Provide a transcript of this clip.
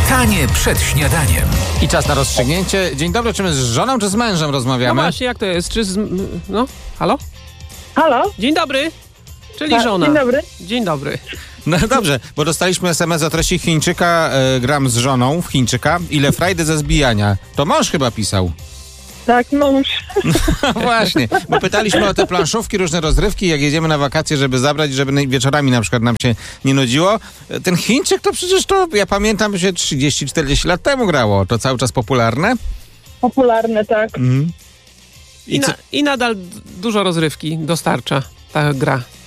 Pytanie przed śniadaniem. I czas na rozstrzygnięcie. Dzień dobry, czy my z żoną, czy z mężem No rozmawiamy? właśnie, jak to jest? Czy z... No? Halo? Halo? Dzień dobry. Czyli Tak, żona. dzień dobry. Dzień dobry. No dobrze, bo dostaliśmy SMS o treści Chińczyka, gram z żoną w Chińczyka. Ile frajdy ze zbijania. To mąż chyba pisał. Tak, mąż. No właśnie, bo pytaliśmy o te planszówki, różne rozrywki, jak jedziemy na wakacje, żeby zabrać, żeby wieczorami na przykład nam się nie nudziło. Ten Chińczyk to przecież to, ja pamiętam, się 30-40 lat temu grało. To cały czas popularne. Popularne, tak. I nadal dużo rozrywki dostarcza ta gra.